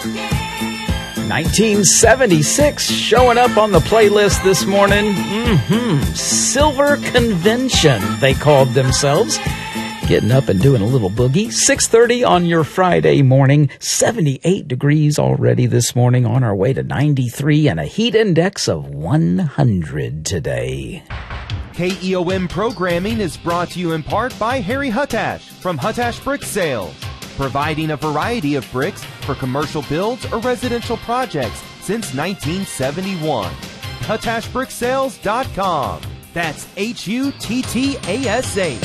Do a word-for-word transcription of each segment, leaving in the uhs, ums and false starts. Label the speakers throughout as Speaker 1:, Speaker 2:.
Speaker 1: nineteen seventy-six showing up on the playlist this morning. Mm-hmm. Silver Convention, they called themselves. Getting up and doing a little boogie. six thirty on your Friday morning. seventy-eight degrees already this morning, on our way to ninety-three, and a heat index of one hundred today.
Speaker 2: K E O M programming is brought to you in part by Harry Huttash from Huttash Brick Sales, providing a variety of bricks for commercial builds or residential projects since nineteen seventy-one. Huttash Brick Sales dot com. That's H U T T A S H.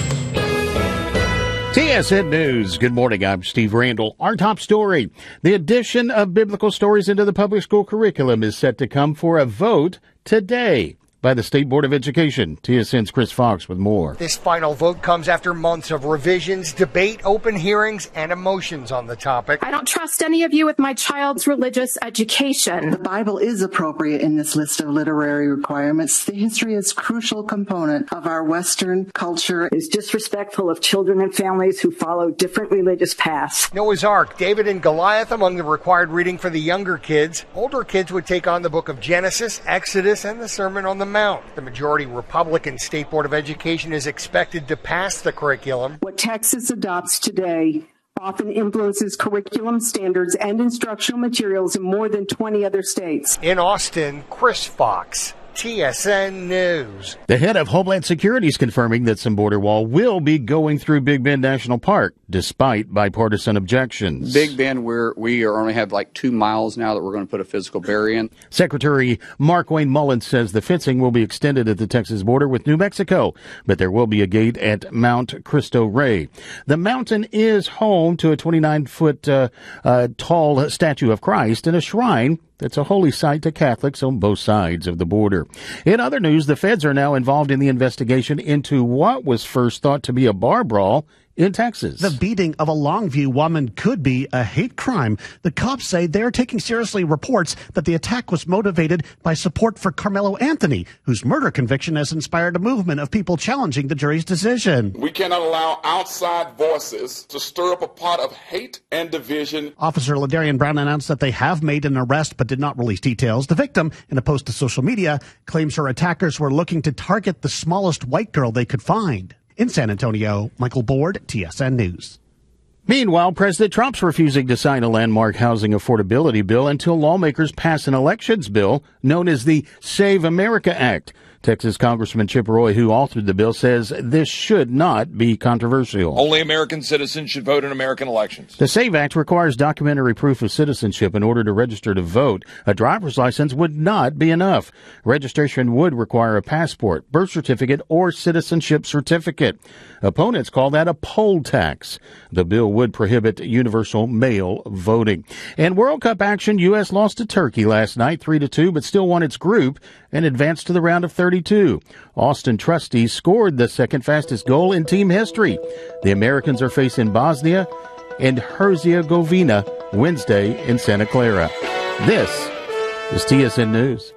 Speaker 3: T S N News. Good morning. I'm Steve Randall. Our top story. The addition of biblical stories into the public school curriculum is set to come for a vote today by the State Board of Education. T S N's Chris Fox with more.
Speaker 4: This final vote comes after months of revisions, debate, open hearings, and emotions on the topic.
Speaker 5: I don't trust any of you with my child's religious education.
Speaker 6: The Bible is appropriate in this list of literary requirements. The history is a crucial component of our Western culture.
Speaker 7: Is disrespectful of children and families who follow different religious paths.
Speaker 4: Noah's Ark, David and Goliath among the required reading for the younger kids. Older kids would take on the book of Genesis, Exodus, and the Sermon on the Mount. The majority Republican State Board of Education is expected to pass the curriculum.
Speaker 7: What Texas adopts today often influences curriculum standards and instructional materials in more than twenty other states.
Speaker 4: In Austin, Chris Fox, T S N News.
Speaker 3: The head of Homeland Security is confirming that some border wall will be going through Big Bend National Park, despite bipartisan objections.
Speaker 8: Big Bend, we're, we are only have like two miles now that we're going to put a physical barrier in.
Speaker 3: Secretary Markwayne Mullins says the fencing will be extended at the Texas border with New Mexico, but there will be a gate at Mount Cristo Rey. The mountain is home to a twenty-nine foot uh, uh, tall statue of Christ and a shrine that's a holy site to Catholics on both sides of the border. In other news, the feds are now involved in the investigation into what was first thought to be a bar brawl in Texas.
Speaker 9: The beating of a Longview woman could be a hate crime. The cops say they're taking seriously reports that the attack was motivated by support for Carmelo Anthony, whose murder conviction has inspired a movement of people challenging the jury's decision.
Speaker 10: We cannot allow outside voices to stir up a pot of hate and division.
Speaker 9: Officer Ladarian Brown announced that they have made an arrest but did not release details. The victim, in a post to social media, claims her attackers were looking to target the smallest white girl they could find. In San Antonio, Michael Board, T S N News.
Speaker 3: Meanwhile, President Trump's refusing to sign a landmark housing affordability bill until lawmakers pass an elections bill known as the Save America Act. Texas Congressman Chip Roy, who authored the bill, says this should not be controversial.
Speaker 10: Only American citizens should vote in American elections.
Speaker 3: The SAVE Act requires documentary proof of citizenship in order to register to vote. A driver's license would not be enough. Registration would require a passport, birth certificate, or citizenship certificate. Opponents call that a poll tax. The bill would prohibit universal mail voting. In World Cup action, U S lost to Turkey last night three to two, but still won its group and advanced to the round of thirty-two. Austin Trusty scored the second fastest goal in team history. The Americans are facing Bosnia and Herzegovina Wednesday in Santa Clara. This is T S N News.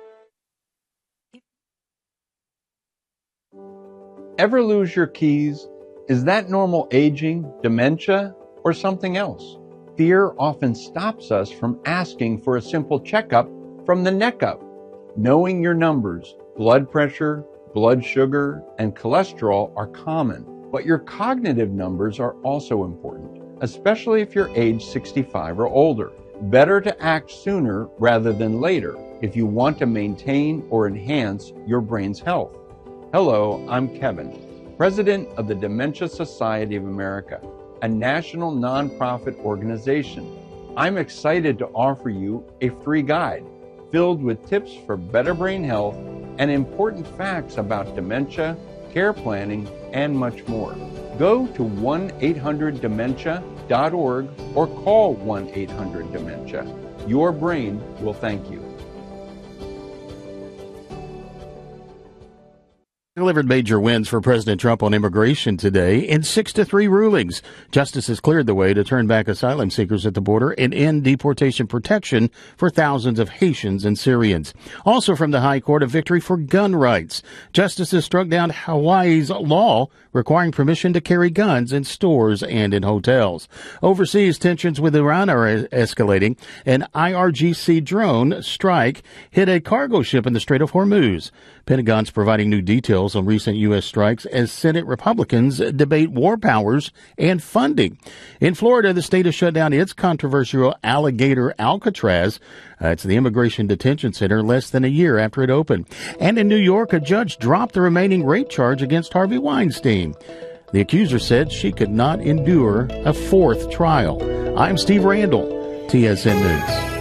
Speaker 11: Ever lose your keys? Is that normal aging, dementia, or something else? Fear often stops us from asking for a simple checkup from the neck up. Knowing your numbers, blood pressure, blood sugar, and cholesterol are common, but your cognitive numbers are also important, especially if you're age sixty-five or older. Better to act sooner rather than later if you want to maintain or enhance your brain's health. Hello, I'm Kevin, President of the Dementia Society of America, a national nonprofit organization. I'm excited to offer you a free guide filled with tips for better brain health and important facts about dementia, care planning, and much more. Go to one eight hundred dementia dot org or call one eight hundred dementia. Your brain will thank you.
Speaker 3: delivered major wins for President Trump on immigration today in six to three rulings. Justices cleared the way to turn back asylum seekers at the border and end deportation protection for thousands of Haitians and Syrians. Also from the High Court, a victory for gun rights. Justices struck down Hawaii's law requiring permission to carry guns in stores and in hotels. Overseas, tensions with Iran are es- escalating. An I R G C drone strike hit a cargo ship in the Strait of Hormuz. Pentagon's providing new details on recent U S strikes as Senate Republicans debate war powers and funding. In Florida, the state has shut down its controversial alligator Alcatraz. Uh, it's the immigration detention center less than a year after it opened. And in New York, a judge dropped the remaining rape charge against Harvey Weinstein. The accuser said she could not endure a fourth trial. I'm Steve Randall, T S N News.